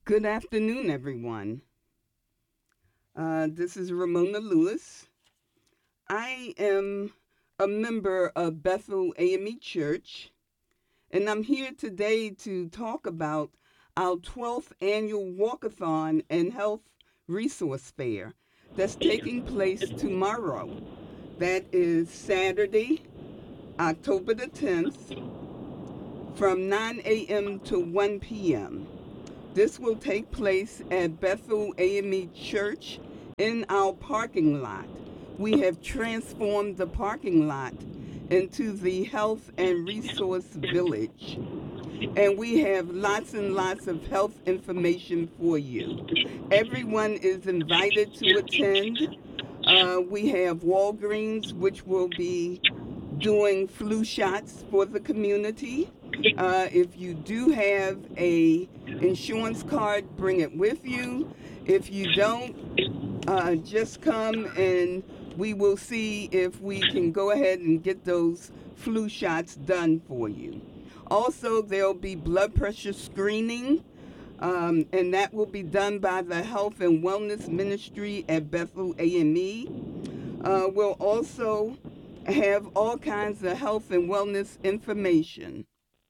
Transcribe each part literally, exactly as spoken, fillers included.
Good afternoon, everyone. Uh, this is Ramona Lewis. I am a member of Bethel A M E Church, and I'm here today to talk about our twelfth annual Walkathon and Health Resource Fair that's taking place tomorrow. That is Saturday, October the tenth, from nine a m to one p m. This will take place at Bethel A M E Church in our parking lot. We have transformed the parking lot into the Health and Resource Village, and we have lots and lots of health information for you. Everyone is invited to attend. Uh, we have Walgreens, which will be doing flu shots for the community. Uh, if you do have a insurance card, bring it with you. If you don't, uh, just come and we will see if we can go ahead and get those flu shots done for you. Also, there'll be blood pressure screening, um, and that will be done by the Health and Wellness Ministry at Bethel A M E. Uh, we'll also have all kinds of health and wellness information.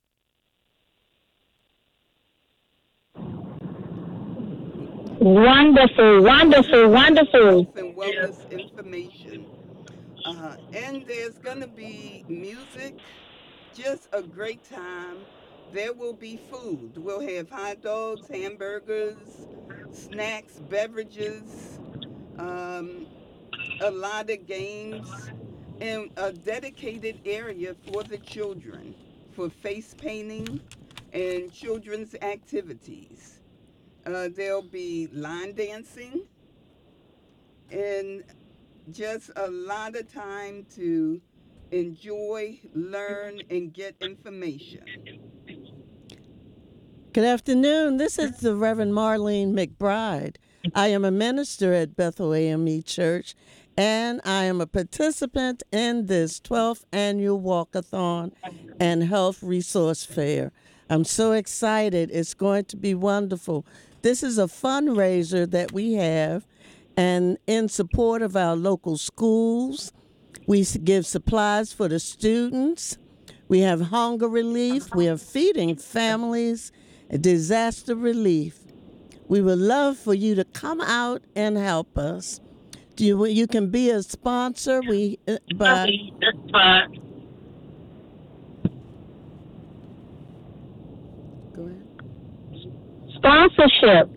Wonderful, wonderful, wonderful. Health and wellness information. Uh, and there's going to be music, just a great time. There will be food. We'll have hot dogs, hamburgers, snacks, beverages, um, a lot of games, and a dedicated area for the children for face painting and children's activities. Uh, there'll be line dancing and just a lot of time to enjoy, learn, and get information. Good afternoon. This is the Reverend Marlene McBride. I am a minister at Bethel A M E Church, and I am a participant in this twelfth annual Walkathon and Health Resource Fair. I'm so excited. It's going to be wonderful. This is a fundraiser that we have, and in support of our local schools, we s- give supplies for the students. We have hunger relief. We are feeding families, disaster relief. We would love for you to come out and help us. You, you can be a sponsor. We uh, by Go ahead. Sponsorship.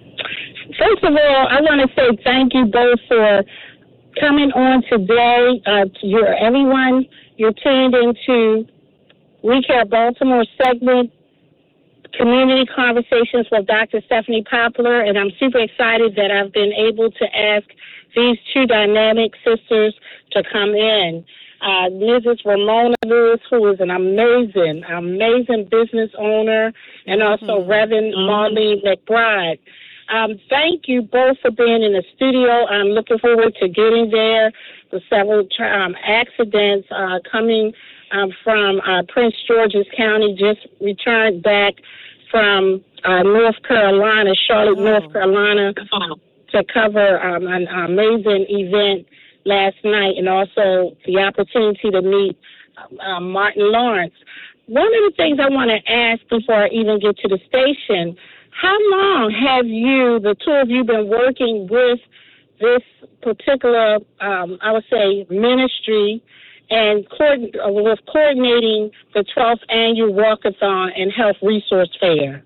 First of all, I want to say thank you both for coming on today. Uh, to your everyone, you're tuned into We Care Baltimore segment, Community Conversations with Doctor Stephanie Poplar, and I'm super excited that I've been able to ask these two dynamic sisters to come in. Uh, Missus Ramona Lewis, who is an amazing, amazing business owner, and also Mm-hmm. Reverend Marlene McBride. Um, thank you both for being in the studio. I'm looking forward to getting there. The several um, accidents uh, coming um, from uh, Prince George's County, just returned back from uh, North Carolina, Charlotte, North Oh, Carolina, to cover um, an amazing event last night, and also the opportunity to meet uh, Martin Lawrence. One of the things I want to ask before I even get to the station, how long have you, the two of you, been working with this particular, um, I would say, ministry and coord- uh, with coordinating the twelfth annual Walkathon and Health Resource Fair?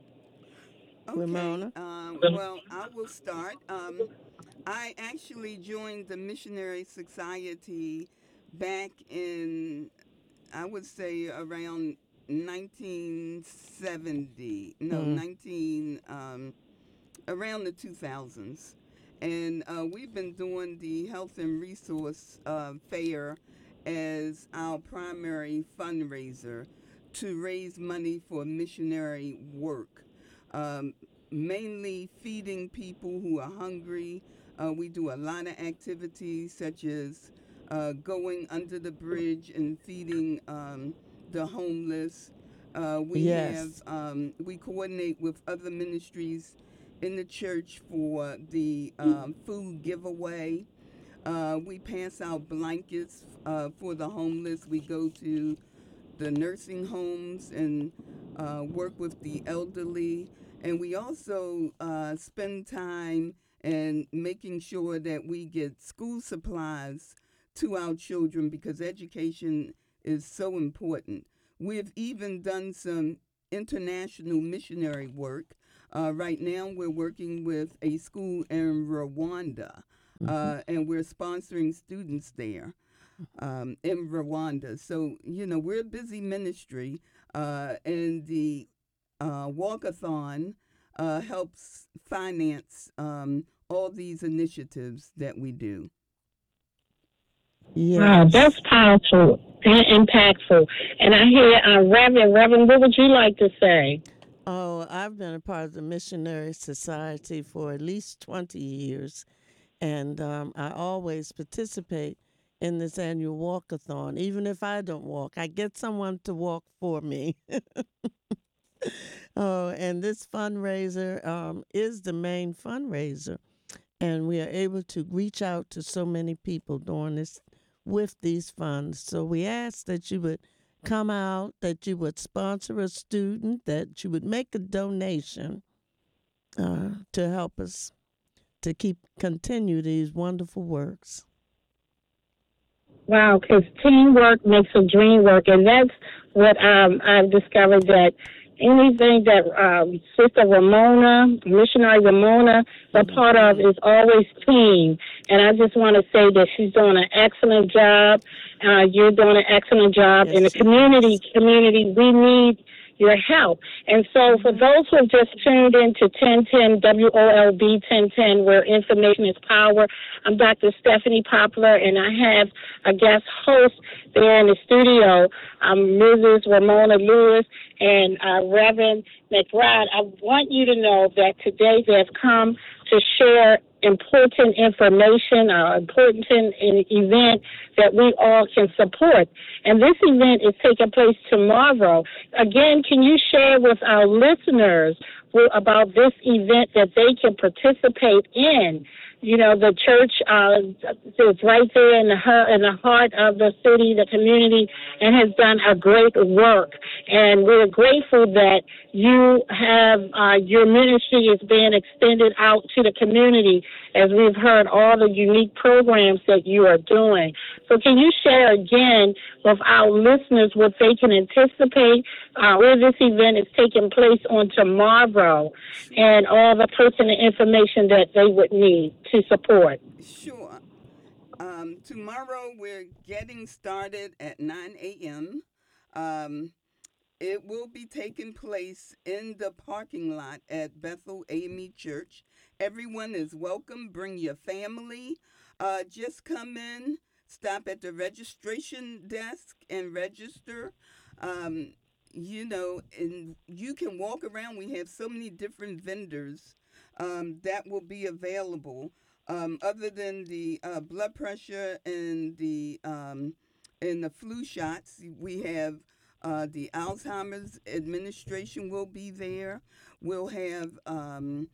Okay, Ramona. um, well, I will start. Um, I actually joined the Missionary Society back in, I would say, around nineteen seventy. No, Hmm. nineteen, um, around the two thousands. And uh, we've been doing the Health and Resource uh, Fair as our primary fundraiser to raise money for missionary work, um, mainly feeding people who are hungry. Uh, we do a lot of activities such as uh, going under the bridge and feeding um, the homeless. Uh, we have Yes. um, we coordinate with other ministries in the church for the um, food giveaway. Uh, we pass out blankets uh, for the homeless. We go to the nursing homes and uh, work with the elderly. And we also uh, spend time in making sure that we get school supplies to our children because education is so important. We've even done some international missionary work. Uh, right now, we're working with a school in Rwanda, Mhm. uh, and we're sponsoring students there um, in Rwanda. So, you know, we're a busy ministry, uh, and the uh, Walkathon uh, helps finance um, all these initiatives that we do. Wow, that's Yes. powerful and impactful. And I hear uh, Reverend, Reverend, what would you like to say? Oh, I've been a part of the Missionary Society for at least twenty years, and um, I always participate in this annual walkathon. Even if I don't walk, I get someone to walk for me. Oh, and this fundraiser um, is the main fundraiser, and we are able to reach out to so many people during this with these funds. So we ask that you would come out, that you would sponsor a student, that you would make a donation uh, to help us to keep continue these wonderful works. Wow, because teamwork makes a dream work, and that's what um, I've discovered that anything that um, Sister Ramona, missionary Ramona, a part of Mm-hmm. is always team. And I just want to say that she's doing an excellent job. Uh, you're doing an excellent job in Yes, the she community. is. Community, we need your help. And so for Hmm. those who have just tuned in to ten ten W O L B ten ten, where information is power, I'm Doctor Stephanie Poplar, and I have a guest host there in the studio, um, Missus Ramona Lewis and uh, Reverend McBride. I want you to know that today they've come to share important information, uh, important in, event that we all can support. And this event is taking place tomorrow. Again, can you share with our listeners about this event that they can participate in? You know, the church uh, is right there in the in the heart of the city, the community, and has done a great work. And we're grateful that you have uh, your ministry is being extended out to the community, as we've heard all the unique programs that you are doing. So, can you share again with our listeners what they can anticipate uh, where this event is taking place on tomorrow, Sure, and all the pertinent information that they would need to support? sure. Um, tomorrow we're getting started at nine a m. Um, it will be taking place in the parking lot at Bethel A M E Church. Everyone is welcome. Bring your family. Uh, just come in, stop at the registration desk and register. Um, you know, and you can walk around. We have so many different vendors um, that will be available. Um, other than the uh, blood pressure and the um, and the flu shots, we have uh, the Alzheimer's administration will be there. We'll have um,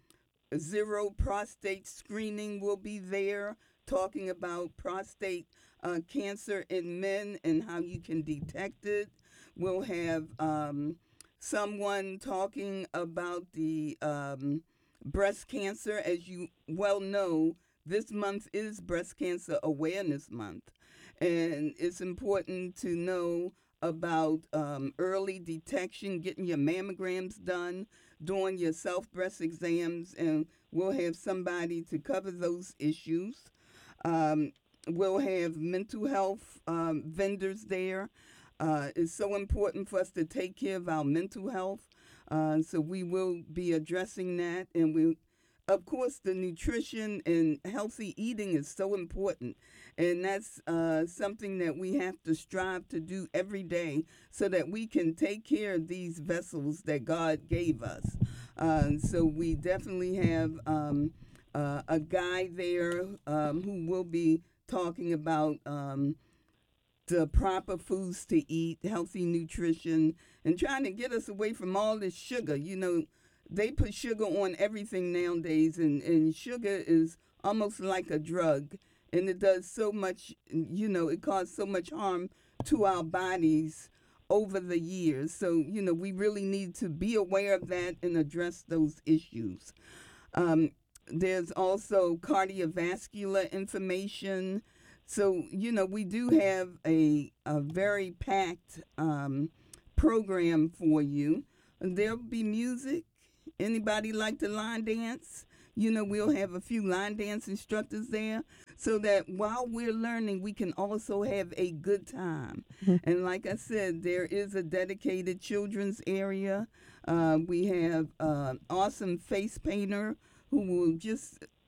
zero prostate screening will be there, talking about prostate uh, cancer in men and how you can detect it. We'll have um, someone talking about the um, breast cancer. As you well know, this month is Breast Cancer Awareness Month, and it's important to know about um, early detection, getting your mammograms done, doing your self breast exams, and we'll have somebody to cover those issues. Um, we'll have mental health um, vendors there. Uh, it's so important for us to take care of our mental health. Uh, so we will be addressing that, and we, of course, the nutrition and healthy eating is so important, and that's uh, something that we have to strive to do every day, so that we can take care of these vessels that God gave us. Uh, so we definitely have um, uh, a guy there um, who will be talking about um, the proper foods to eat, healthy nutrition, and trying to get us away from all this sugar. You know, they put sugar on everything nowadays, and, and sugar is almost like a drug, and it does so much, you know, it causes so much harm to our bodies over the years. So, you know, we really need to be aware of that and address those issues. Um, there's also cardiovascular information. So, you know, we do have a, a very packed um, program for you. There'll be music. Anybody like to line dance? You know, we'll have a few line dance instructors there so that while we're learning, we can also have a good time. And like I said, there is a dedicated children's area. Uh, we have an awesome face painter who will just